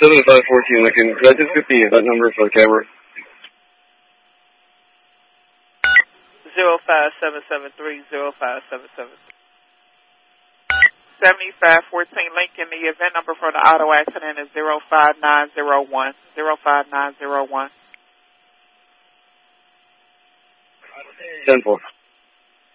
7514 Lincoln. Could I just get that number for the camera? 05773-05773. 7514 Lincoln. The event number for the auto accident is 05901. 05901. 10-4.